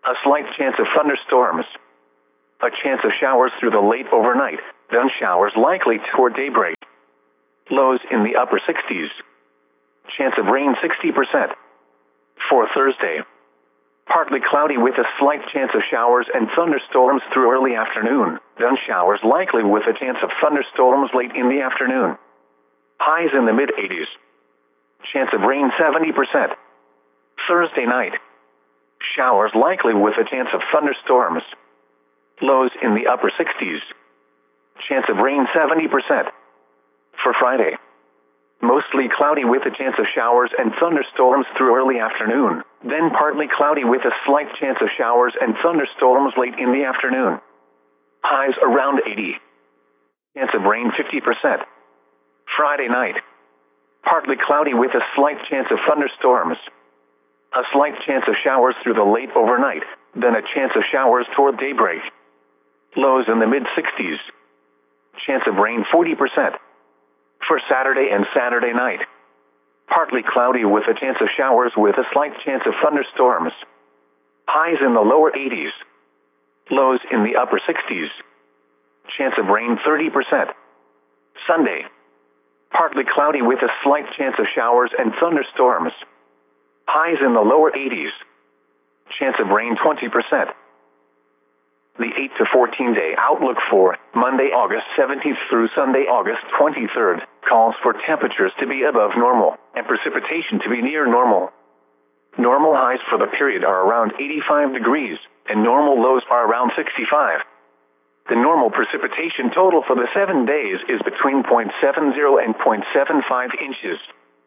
A slight chance of thunderstorms. A chance of showers through the late overnight, then showers likely toward daybreak. Lows in the upper sixties. Chance of rain sixty percent. For Thursday, partly cloudy with a slight chance of showers and thunderstorms through early afternoon, then showers likely with a chance of thunderstorms late in the afternoon. Highs in the mid-eighties. Chance of rain seventy percent. Thursday night, showers likely with a chance of thunderstorms. Lows in the upper sixties. Chance of rain seventy percent. For Friday, mostly cloudy with a chance of showers and thunderstorms through early afternoon, then partly cloudy with a slight chance of showers and thunderstorms late in the afternoon. Highs around eighty. Chance of rain fifty percent. Friday night, partly cloudy with a slight chance of thunderstorms. A slight chance of showers through the late overnight, then a chance of showers toward daybreak. Lows in the mid-sixties. Chance of rain forty percent. For Saturday and Saturday night, partly cloudy with a chance of showers with a slight chance of thunderstorms. Highs in the lower eighties. Lows in the upper sixties. Chance of rain thirty percent. Sunday, partly cloudy with a slight chance of showers and thunderstorms. Highs in the lower eighties. Chance of rain twenty percent. The eight to fourteen day outlook for Monday, August seventeenth through Sunday, August twenty-third, calls for temperatures to be above normal and precipitation to be near normal. Normal highs for the period are around eighty-five degrees, and normal lows are around sixty-five. The normal precipitation total for the seven days is between zero point seven zero and zero point seven five inches.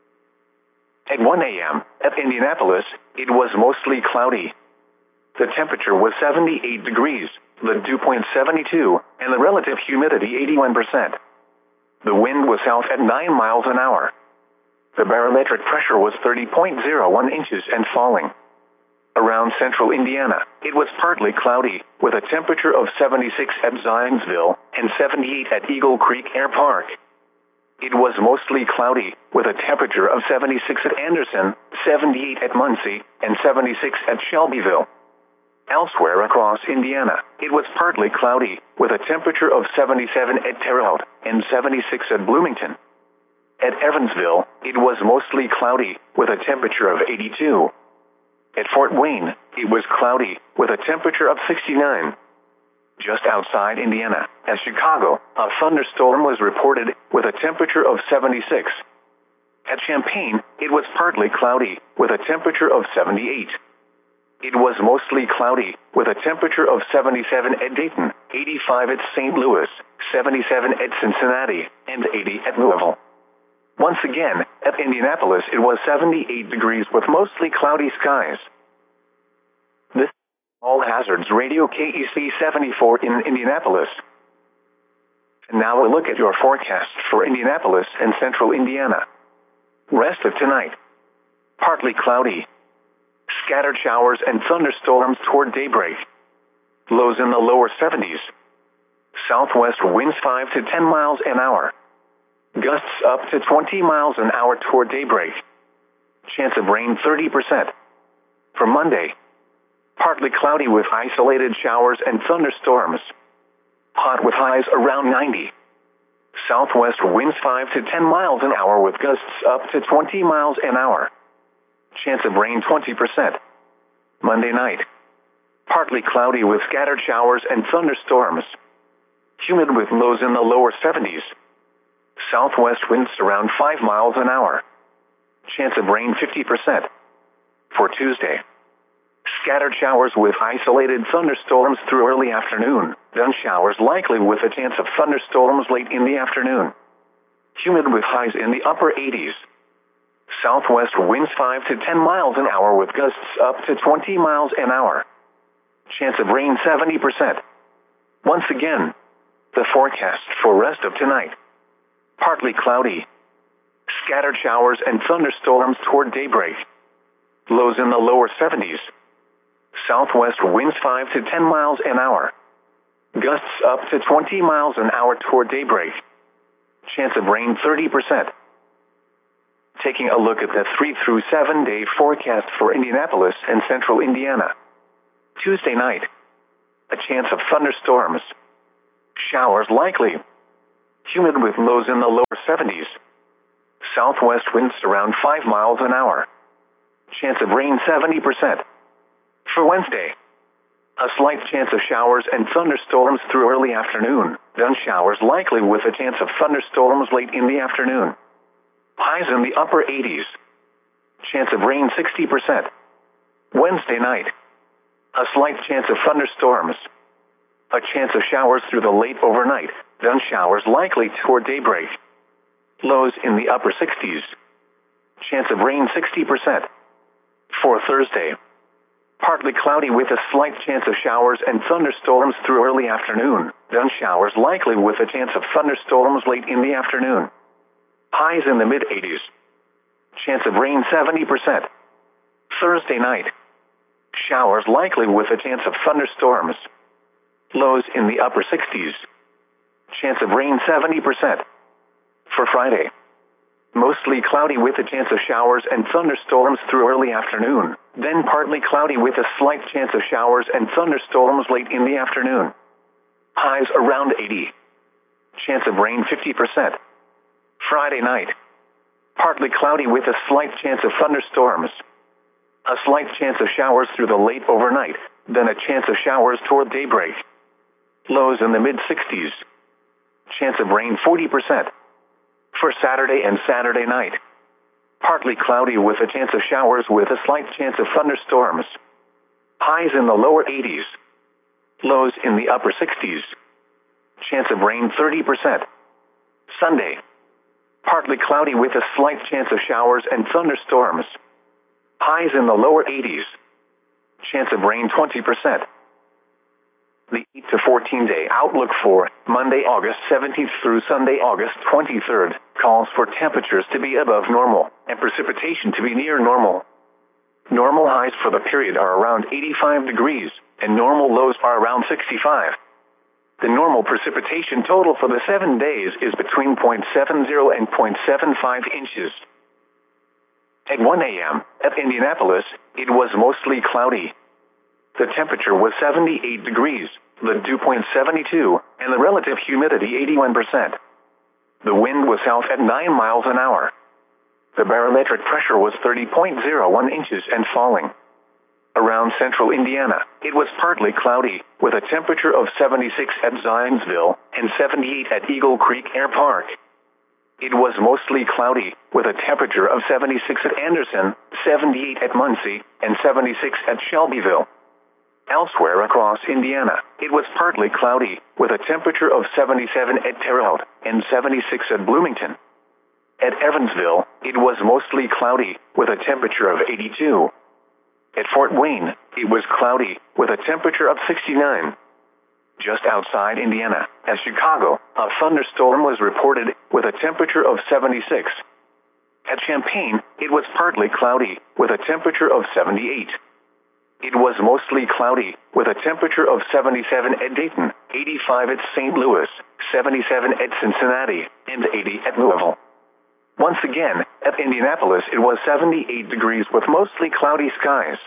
At one a m at Indianapolis, it was mostly cloudy. The temperature was seventy-eight degrees, the dew point seventy-two, and the relative humidity eighty-one percent. The wind was south at nine miles an hour. The barometric pressure was thirty point zero one inches and falling. Around central Indiana, it was partly cloudy, with a temperature of seventy-six at Zionsville and seventy-eight at Eagle Creek Air Park. It was mostly cloudy, with a temperature of seventy-six at Anderson, seventy-eight at Muncie, and seventy-six at Shelbyville. Elsewhere across Indiana, it was partly cloudy, with a temperature of seventy-seven at Terre Haute and seventy-six at Bloomington. At Evansville, it was mostly cloudy, with a temperature of eighty-two. At Fort Wayne, it was cloudy, with a temperature of sixty-nine. Just outside Indiana, at Chicago, a thunderstorm was reported, with a temperature of seventy-six. At Champaign, it was partly cloudy, with a temperature of seventy-eight. It was mostly cloudy, with a temperature of seventy-seven at Dayton, eighty-five at Saint Louis, seventy-seven at Cincinnati, and eighty at Louisville. Once again, at Indianapolis it was seventy-eight degrees with mostly cloudy skies. This is All Hazards Radio K E C seventy-four in Indianapolis. And now a look at your forecast for Indianapolis and central Indiana. Rest of tonight, partly cloudy. Scattered showers and thunderstorms toward daybreak. Lows in the lower seventies. Southwest winds five to ten miles an hour. Gusts up to twenty miles an hour toward daybreak. Chance of rain thirty percent. For Monday, partly cloudy with isolated showers and thunderstorms. Hot with highs around ninety. Southwest winds five to ten miles an hour with gusts up to twenty miles an hour. Chance of rain twenty percent. Monday night, partly cloudy with scattered showers and thunderstorms. Humid with lows in the lower seventies. Southwest winds around five miles an hour. Chance of rain fifty percent. For Tuesday, scattered showers with isolated thunderstorms through early afternoon, then showers likely with a chance of thunderstorms late in the afternoon. Humid with highs in the upper eighties. Southwest winds five to ten miles an hour with gusts up to twenty miles an hour. Chance of rain seventy percent. Once again, the forecast for rest of tonight. Partly cloudy. Scattered showers and thunderstorms toward daybreak. Lows in the lower seventies. Southwest winds five to ten miles an hour. Gusts up to twenty miles an hour toward daybreak. Chance of rain thirty percent. Taking a look at the three through seven day forecast for Indianapolis and central Indiana. Tuesday night, a chance of thunderstorms. Showers likely. Humid with lows in the lower seventies. Southwest winds around five miles an hour. Chance of rain seventy percent. For Wednesday, a slight chance of showers and thunderstorms through early afternoon, then showers likely with a chance of thunderstorms late in the afternoon. Highs in the upper eighties. Chance of rain sixty percent. Wednesday night, a slight chance of thunderstorms. A chance of showers through the late overnight, then showers likely toward daybreak. Lows in the upper sixties. Chance of rain sixty percent. For Thursday, partly cloudy with a slight chance of showers and thunderstorms through early afternoon, then showers likely with a chance of thunderstorms late in the afternoon. Highs in the mid-eighties. Chance of rain seventy percent. Thursday night, showers likely with a chance of thunderstorms. Lows in the upper sixties. Chance of rain seventy percent. For Friday, mostly cloudy with a chance of showers and thunderstorms through early afternoon, then partly cloudy with a slight chance of showers and thunderstorms late in the afternoon. Highs around eighty. Chance of rain fifty percent. Friday night, partly cloudy with a slight chance of thunderstorms. A slight chance of showers through the late overnight, then a chance of showers toward daybreak. Lows in the mid-sixties. Chance of rain forty percent. For Saturday and Saturday night, partly cloudy with a chance of showers with a slight chance of thunderstorms. Highs in the lower eighties. Lows in the upper sixties. Chance of rain thirty percent. Sunday, partly cloudy with a slight chance of showers and thunderstorms. Highs in the lower eighties. Chance of rain twenty percent. The eight to fourteen day outlook for Monday, August seventeenth through Sunday, August twenty-third, calls for temperatures to be above normal and precipitation to be near normal. Normal highs for the period are around eighty-five degrees, and normal lows are around sixty-five. The normal precipitation total for the seven days is between zero point seven zero and zero point seven five inches. At one a m, at Indianapolis, it was mostly cloudy. The temperature was seventy-eight degrees, the dew point seventy-two, and the relative humidity eighty-one percent. The wind was south at nine miles an hour. The barometric pressure was thirty point zero one inches and falling. Around central Indiana, it was partly cloudy, with a temperature of seventy-six at Zionsville and seventy-eight at Eagle Creek Air Park. It was mostly cloudy, with a temperature of seventy-six at Anderson, seventy-eight at Muncie, and seventy-six at Shelbyville. Elsewhere across Indiana, it was partly cloudy, with a temperature of seventy-seven at Terre Haute and seventy-six at Bloomington. At Evansville, it was mostly cloudy, with a temperature of eighty-two. At Fort Wayne, it was cloudy, with a temperature of sixty-nine. Just outside Indiana, at Chicago, a thunderstorm was reported, with a temperature of seventy-six. At Champaign, it was partly cloudy, with a temperature of seventy-eight. It was mostly cloudy, with a temperature of seventy-seven at Dayton, eighty-five at Saint Louis, seventy-seven at Cincinnati, and eighty at Louisville. Once again, at Indianapolis it was seventy-eight degrees with mostly cloudy skies.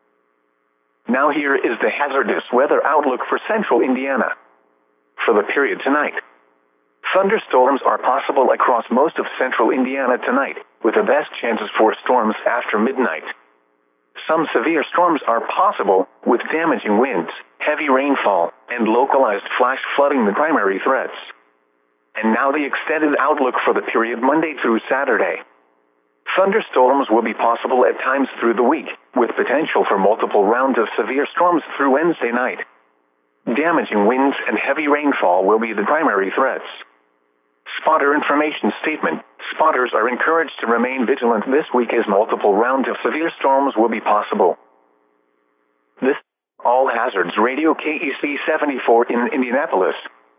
Now here is the hazardous weather outlook for central Indiana. For the period tonight, thunderstorms are possible across most of central Indiana tonight, with the best chances for storms after midnight. Some severe storms are possible, with damaging winds, heavy rainfall, and localized flash flooding the primary threats. And now the extended outlook for the period Monday through Saturday. Thunderstorms will be possible at times through the week, with potential for multiple rounds of severe storms through Wednesday night. Damaging winds and heavy rainfall will be the primary threats. Spotter information statement. Spotters are encouraged to remain vigilant this week as multiple rounds of severe storms will be possible. This All Hazards Radio K E C seventy-four in Indianapolis.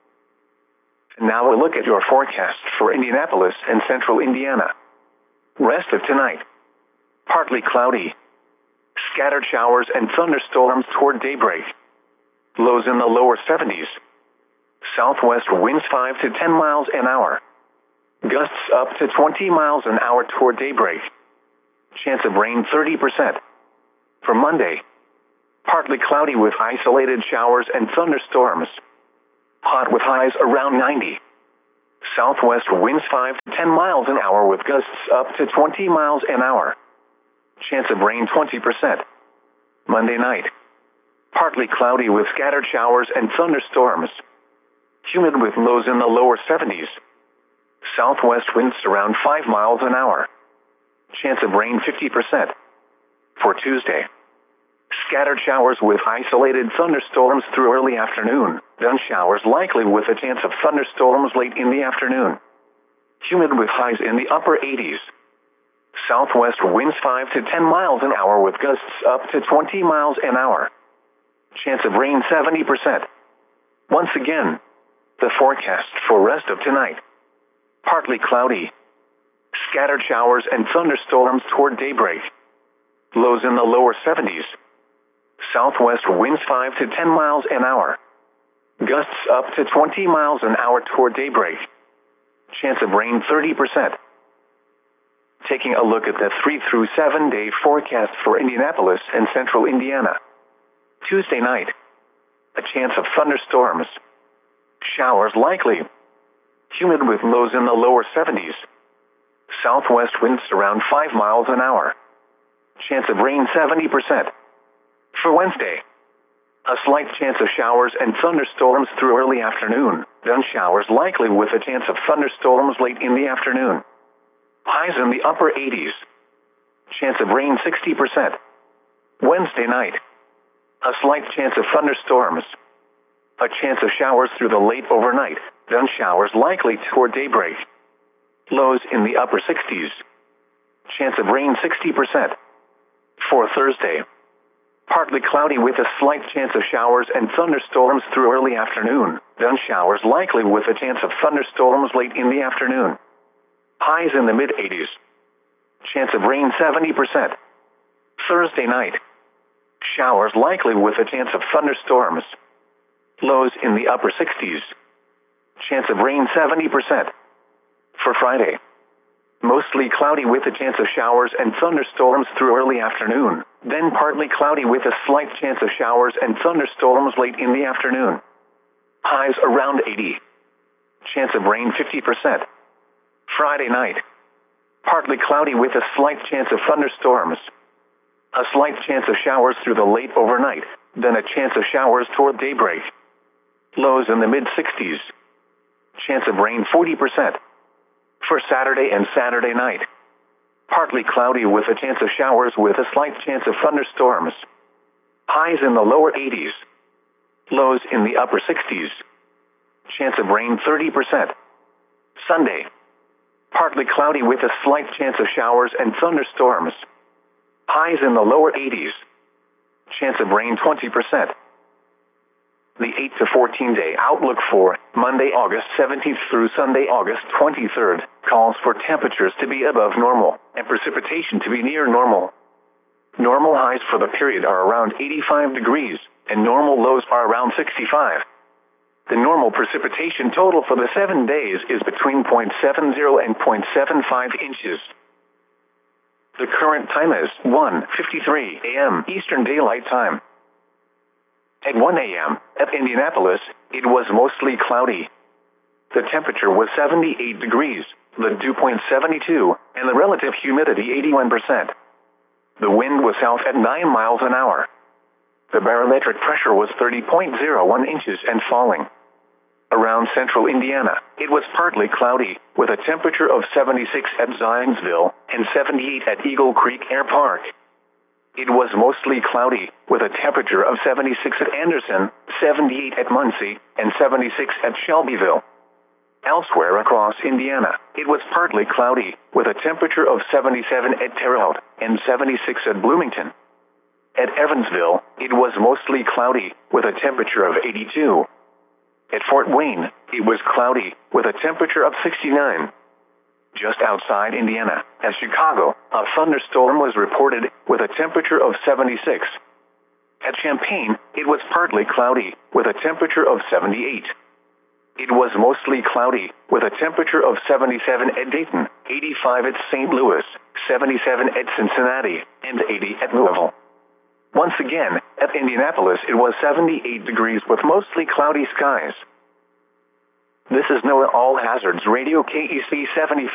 Now a look at your forecast for Indianapolis and central Indiana. Rest of tonight. Partly cloudy. Scattered showers and thunderstorms toward daybreak. Lows in the lower seventies. Southwest winds five to ten miles an hour. Gusts up to twenty miles an hour toward daybreak. Chance of rain thirty percent. For Monday, Partly cloudy with isolated showers and thunderstorms. Hot with highs around ninety. Southwest winds five to ten miles an hour with gusts up to twenty miles an hour. Chance of rain twenty percent. Monday night. Partly cloudy with scattered showers and thunderstorms. Humid with lows in the lower seventies. Southwest winds around five miles an hour. Chance of rain fifty percent. For Tuesday. Scattered showers with isolated thunderstorms through early afternoon, then showers likely with a chance of thunderstorms late in the afternoon. Humid with highs in the upper eighties. Southwest winds five to ten miles an hour with gusts up to twenty miles an hour. Chance of rain seventy percent. Once again, the forecast for rest of tonight. Partly cloudy. Scattered showers and thunderstorms toward daybreak. Lows in the lower seventies. Southwest winds five to ten miles an hour. Gusts up to twenty miles an hour toward daybreak. Chance of rain thirty percent. Taking a look at the three through seven day forecast for Indianapolis and central Indiana. Tuesday night. A chance of thunderstorms. Showers likely. Humid with lows in the lower seventies. Southwest winds around five miles an hour. Chance of rain seventy percent. For Wednesday. A slight chance of showers and thunderstorms through early afternoon, then showers likely with a chance of thunderstorms late in the afternoon. Highs in the upper eighties. Chance of rain sixty percent. Wednesday night. A slight chance of thunderstorms. A chance of showers through the late overnight, then showers likely toward daybreak. Lows in the upper sixties. Chance of rain sixty percent. For Thursday. Partly cloudy with a slight chance of showers and thunderstorms through early afternoon, then showers likely with a chance of thunderstorms late in the afternoon. Highs in the mid eighties. Chance of rain seventy percent. Thursday night. Showers likely with a chance of thunderstorms. Lows in the upper sixties. Chance of rain seventy percent. For Friday. Mostly cloudy with a chance of showers and thunderstorms through early afternoon, then partly cloudy with a slight chance of showers and thunderstorms late in the afternoon. Highs around eighty. Chance of rain fifty percent. Friday night. Partly cloudy with a slight chance of thunderstorms. A slight chance of showers through the late overnight, then a chance of showers toward daybreak. Lows in the mid sixties. Chance of rain forty percent. For Saturday and Saturday night. Partly cloudy with a chance of showers with a slight chance of thunderstorms. Highs in the lower eighties. Lows in the upper sixties. Chance of rain thirty percent. Sunday. Partly cloudy with a slight chance of showers and thunderstorms. Highs in the lower eighties. Chance of rain twenty percent. The eight to fourteen day outlook for Monday, August seventeenth through Sunday, August twenty-third, calls for temperatures to be above normal and precipitation to be near normal. Normal highs for the period are around eighty-five degrees, and normal lows are around sixty-five. The normal precipitation total for the seven days is between zero point seven zero and zero point seven five inches. The current time is one fifty-three a m Eastern Daylight Time. At one a m at Indianapolis, it was mostly cloudy. The temperature was seventy-eight degrees, the dew point seventy-two, and the relative humidity eighty-one percent. The wind was south at nine miles an hour. The barometric pressure was thirty point zero one inches and falling. Around central Indiana, it was partly cloudy, with a temperature of seventy-six at Zionsville and seventy-eight at Eagle Creek Air Park. It was mostly cloudy, with a temperature of seventy-six at Anderson, seventy-eight at Muncie, and seventy-six at Shelbyville. Elsewhere across Indiana, it was partly cloudy, with a temperature of seventy-seven at Terre Haute and seventy-six at Bloomington. At Evansville, it was mostly cloudy, with a temperature of eighty-two. At Fort Wayne, it was cloudy, with a temperature of sixty-nine. Just outside Indiana, at Chicago, a thunderstorm was reported, with a temperature of seventy-six. At Champaign, it was partly cloudy, with a temperature of seventy-eight. It was mostly cloudy, with a temperature of seventy-seven at Dayton, eighty-five at Saint Louis, seventy-seven at Cincinnati, and eighty at Louisville. Once again, at Indianapolis, it was seventy-eight degrees with mostly cloudy skies. This is NOAA All Hazards Radio K E C seventy-five.